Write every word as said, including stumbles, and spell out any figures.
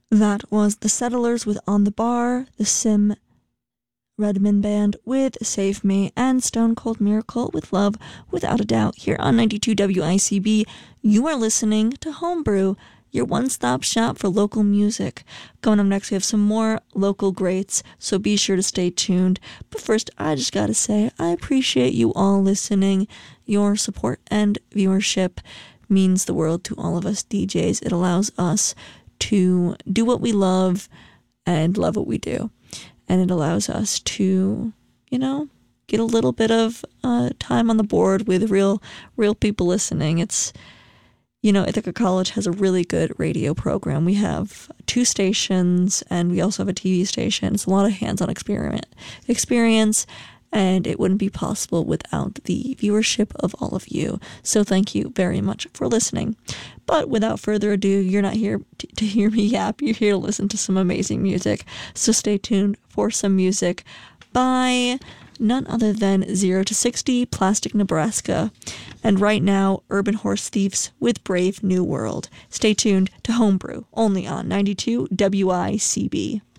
That was The Settlers with On the Bar, the Sim Redman Band with Save Me, and Stone Cold Miracle with Love Without a Doubt here on ninety-two W I C B. You are listening to Homebrew, your one-stop shop for local music. Coming up next, we have some more local greats, so be sure to stay tuned. But first, I just gotta say, I appreciate you all listening. Your support and viewership means the world to all of us D Js. It allows us to do what we love and love what we do. And it allows us to, you know, get a little bit of uh, time on the board with real, real people listening. It's, you know, Ithaca College has a really good radio program. We have two stations, and we also have a T V station. It's a lot of hands-on experiment experience, and it wouldn't be possible without the viewership of all of you. So thank you very much for listening. But without further ado, you're not here to, to hear me yap. You're here to listen to some amazing music. So stay tuned for some music by none other than zero to sixty, Plastic Nebraska. And right now, Urban Horse Thieves with Brave New World. Stay tuned to Homebrew, only on ninety-two W I C B.